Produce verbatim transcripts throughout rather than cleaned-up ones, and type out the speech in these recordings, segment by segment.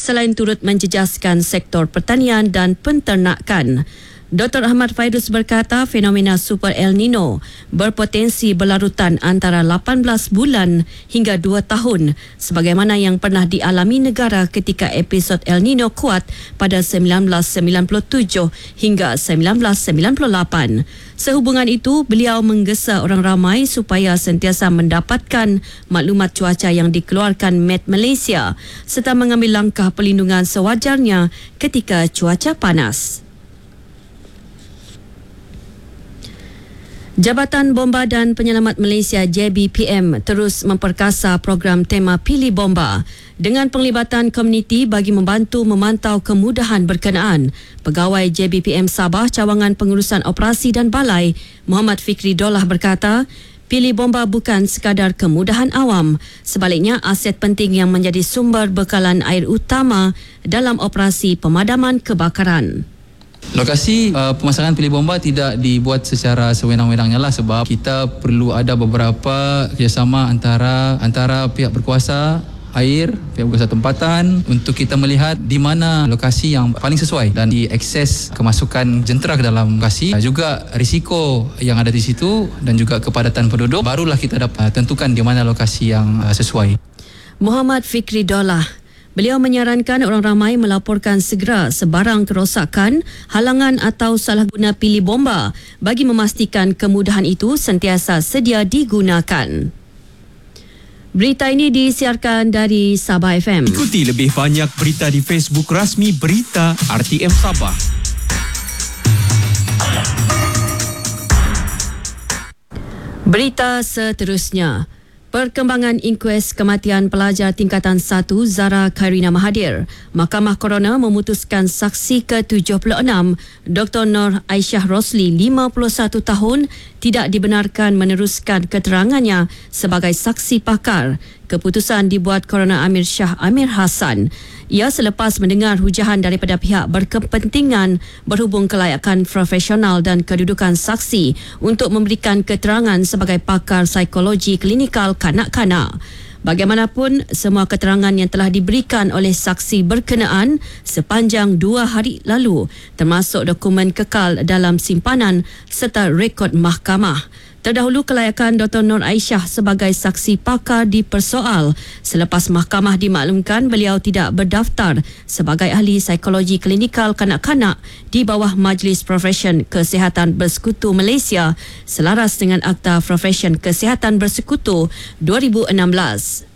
selain turut menjejaskan sektor pertanian dan penternakan. Doktor Ahmad Fairuz berkata fenomena Super El Nino berpotensi berlarutan antara lapan belas bulan hingga dua tahun sebagaimana yang pernah dialami negara ketika episod El Nino kuat pada sembilan belas sembilan puluh tujuh hingga sembilan belas sembilan puluh lapan. Sehubungan itu, beliau menggesa orang ramai supaya sentiasa mendapatkan maklumat cuaca yang dikeluarkan Met Malaysia serta mengambil langkah perlindungan sewajarnya ketika cuaca panas. Jabatan Bomba dan Penyelamat Malaysia J B P M terus memperkasa program tema Pilih Bomba dengan penglibatan komuniti bagi membantu memantau kemudahan berkenaan. Pegawai J B P M Sabah Cawangan Pengurusan Operasi dan Balai, Muhammad Fikri Dollah berkata, Pilih Bomba bukan sekadar kemudahan awam, sebaliknya aset penting yang menjadi sumber bekalan air utama dalam operasi pemadaman kebakaran. Lokasi uh, pemasangan pilih bomba tidak dibuat secara sewenang-wenangnya lah sebab kita perlu ada beberapa kerjasama antara antara pihak berkuasa air, pihak berkuasa tempatan untuk kita melihat di mana lokasi yang paling sesuai dan diakses kemasukan jentera ke dalam lokasi, juga risiko yang ada di situ dan juga kepadatan penduduk, barulah kita dapat tentukan di mana lokasi yang uh, sesuai. Muhammad Fikri Dollah. Beliau menyarankan orang ramai melaporkan segera sebarang kerosakan, halangan atau salah guna pilih bomba bagi memastikan kemudahan itu sentiasa sedia digunakan. Berita ini disiarkan dari Sabah F M. Ikuti lebih banyak berita di Facebook rasmi Berita R T M Sabah. Berita seterusnya. Perkembangan inkues kematian pelajar tingkatan satu Zara Khairina Mahathir. Mahkamah Coroner memutuskan saksi ke tujuh puluh enam, Doktor Nur Aisyah Rosli, lima puluh satu tahun, tidak dibenarkan meneruskan keterangannya sebagai saksi pakar. Keputusan dibuat Coroner Amir Shah Amir Hassan. Ia selepas mendengar hujahan daripada pihak berkepentingan berhubung kelayakan profesional dan kedudukan saksi untuk memberikan keterangan sebagai pakar psikologi klinikal kanak-kanak. Bagaimanapun, semua keterangan yang telah diberikan oleh saksi berkenaan sepanjang dua hari lalu, termasuk dokumen kekal dalam simpanan serta rekod mahkamah. Terdahulu, kelayakan Doktor Nur Aisyah sebagai saksi pakar dipersoal selepas mahkamah dimaklumkan beliau tidak berdaftar sebagai ahli psikologi klinikal kanak-kanak di bawah Majlis Profesyen Kesihatan Bersekutu Malaysia selaras dengan Akta Profesyen Kesihatan Bersekutu dua ribu enam belas.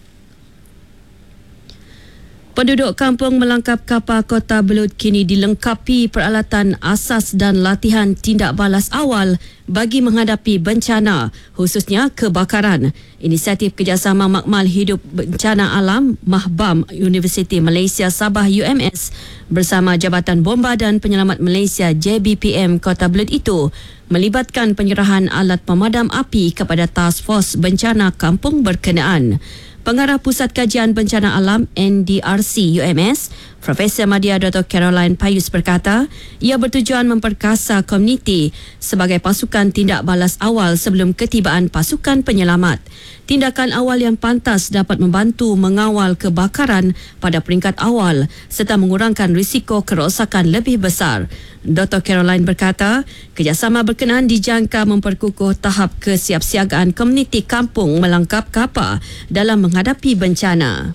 Penduduk kampung Melangkap Kapar Kota Belud kini dilengkapi peralatan asas dan latihan tindak balas awal bagi menghadapi bencana, khususnya kebakaran. Inisiatif Kerjasama Makmal Hidup Bencana Alam Mahbam Universiti Malaysia Sabah U M S bersama Jabatan Bomba dan Penyelamat Malaysia J B P M Kota Belud itu melibatkan penyerahan alat pemadam api kepada Task Force Bencana Kampung berkenaan. Pengarah Pusat Kajian Bencana Alam N D R C U M S, Profesor Madya Doktor Caroline Payus berkata, ia bertujuan memperkasa komuniti sebagai pasukan tindak balas awal sebelum ketibaan pasukan penyelamat. Tindakan awal yang pantas dapat membantu mengawal kebakaran pada peringkat awal serta mengurangkan risiko kerosakan lebih besar. Doktor Caroline berkata, kerjasama berkenaan dijangka memperkukuh tahap kesiapsiagaan komuniti kampung Melangkap Kapar dalam menghadapi bencana.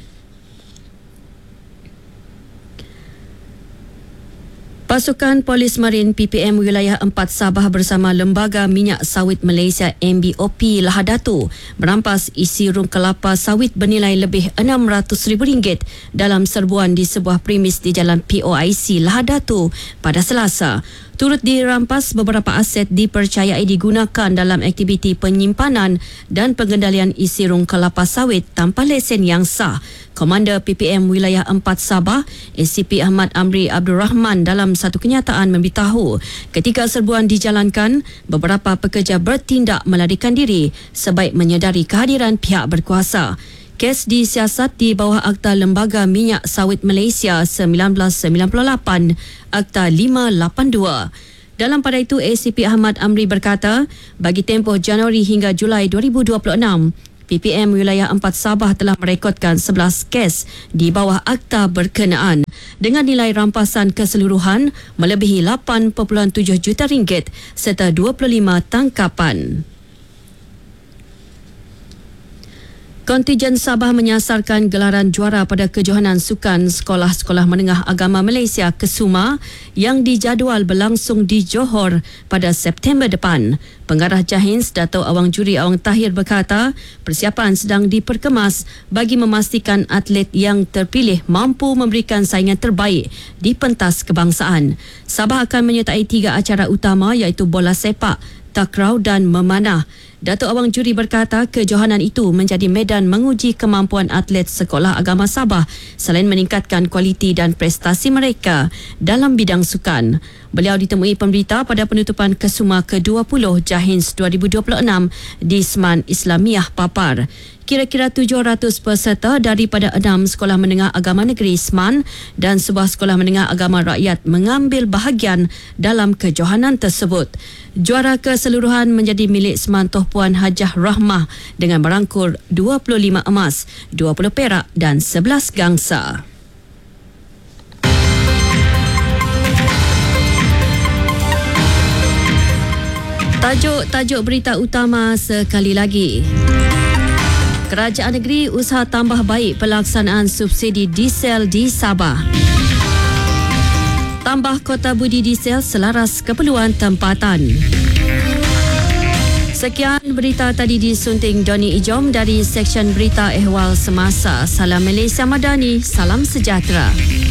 Pasukan Polis Marin P P M Wilayah empat Sabah bersama Lembaga Minyak Sawit Malaysia M B O P Lahadatu merampas isi rum kelapa sawit bernilai lebih enam ratus ribu ringgit dalam serbuan di sebuah premis di Jalan P O I C Lahadatu pada Selasa. Turut dirampas beberapa aset dipercayai digunakan dalam aktiviti penyimpanan dan pengendalian isi rung kelapa sawit tanpa lesen yang sah. Komander P P M Wilayah empat Sabah, A C P Ahmad Amri Abdul Rahman dalam satu kenyataan memberitahu ketika serbuan dijalankan, beberapa pekerja bertindak melarikan diri sebaik menyedari kehadiran pihak berkuasa. Kes disiasat di bawah Akta Lembaga Minyak Sawit Malaysia sembilan belas sembilan puluh lapan, Akta lima lapan dua. Dalam pada itu, A C P Ahmad Amri berkata, bagi tempoh Januari hingga Julai dua ribu dua puluh enam, P P M Wilayah empat Sabah telah merekodkan sebelas kes di bawah akta berkenaan. dengan nilai rampasan keseluruhan melebihi lapan perpuluhan tujuh juta ringgit serta dua puluh lima tangkapan. Kontijen Sabah menyasarkan gelaran juara pada Kejohanan Sukan Sekolah-Sekolah Menengah Agama Malaysia KESUMA yang dijadual berlangsung di Johor pada September depan. Pengarah Jahins Dato' Awang Juri Awang Tahir berkata, persiapan sedang diperkemas bagi memastikan atlet yang terpilih mampu memberikan saingan terbaik di pentas kebangsaan. Sabah akan menyertai tiga acara utama iaitu bola sepak, takraw dan memanah. Dato' Awang Juri berkata kejohanan itu menjadi medan menguji kemampuan atlet sekolah agama Sabah selain meningkatkan kualiti dan prestasi mereka dalam bidang sukan. Beliau ditemui pemberita pada penutupan KESUMA ke dua puluh Jahins dua ribu dua puluh enam di Seman Islamiah Papar. Kira-kira tujuh ratus peserta daripada enam sekolah menengah agama negeri Seman dan sebuah sekolah menengah agama rakyat mengambil bahagian dalam kejohanan tersebut. Juara keseluruhan menjadi milik Semantoh Puan Hajah Rahmah dengan merangkul dua puluh lima emas, dua puluh perak dan sebelas gangsa. Tajuk-tajuk berita utama sekali lagi. Kerajaan negeri usaha tambah baik pelaksanaan subsidi diesel di Sabah. Tambah kota budi diesel selaras keperluan tempatan. Sekian berita tadi disunting Doni Ijom dari Seksyen Berita Ehwal Semasa. Salam Malaysia Madani, salam sejahtera.